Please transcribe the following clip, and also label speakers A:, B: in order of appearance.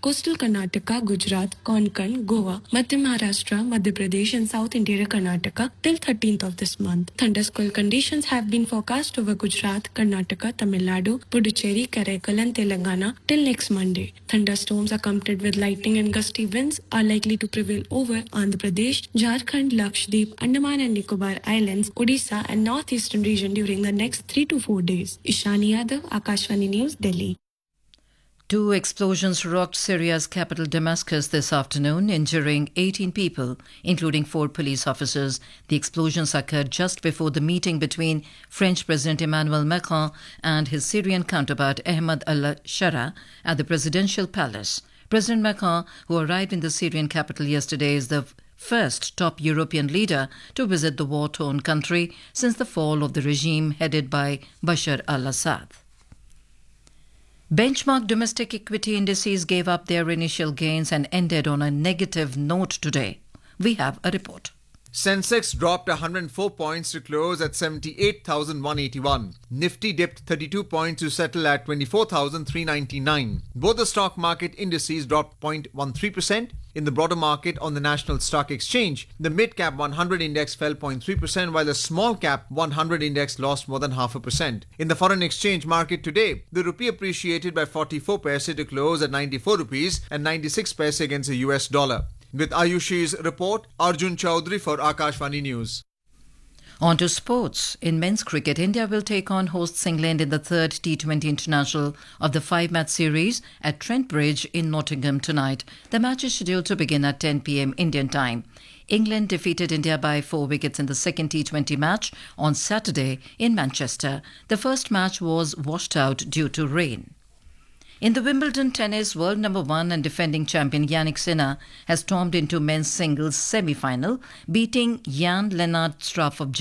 A: Coastal Karnataka, Gujarat, Konkan, Goa, Madhya Maharashtra, Madhya Pradesh and South Interior Karnataka till 13th of this month. Thundersquall conditions have been forecast over Gujarat, Karnataka, Tamil Nadu, Puducherry, Karaikal and Telangana till next Monday. Thunderstorms accompanied with lightning and gusty winds are likely to prevail over Andhra Pradesh, Jharkhand, Lakshadweep, Andaman and Nicobar Islands, Odisha and northeastern region during the next 3 to 4 days. Ishani Yadav, Akashvani News, Delhi.
B: 2 explosions rocked Syria's capital Damascus this afternoon, injuring 18 people, including 4 police officers. The explosions occurred just before the meeting between French President Emmanuel Macron and his Syrian counterpart Ahmed al-Shara at the presidential palace. President Macron, who arrived in the Syrian capital yesterday, is the first top European leader to visit the war-torn country since the fall of the regime headed by Bashar al-Assad. Benchmark domestic equity indices gave up their initial gains and ended on a negative note today. We have a report.
C: Sensex dropped 104 points to close at 78,181. Nifty dipped 32 points to settle at 24,399. Both the stock market indices dropped 0.13%. In the broader market on the National Stock Exchange, the mid-cap 100 index fell 0.3%, while the small-cap 100 index lost more than 0.5%. In the foreign exchange market today, the rupee appreciated by 44 paise to close at 94 rupees and 96 paise against the US dollar. With Ayushi's report, Arjun Chaudhary for Akashvani News.
B: On to sports. In men's cricket, India will take on hosts England in the third T20 International of the 5-match series at Trent Bridge in Nottingham tonight. The match is scheduled to begin at 10 p.m. Indian time. England defeated India by 4 wickets in the second T20 match on Saturday in Manchester. The first match was washed out due to rain. In the Wimbledon tennis, world number 1 and defending champion Jannik Sinner has stormed into men's singles semi-final, beating Jan-Lennard Struff of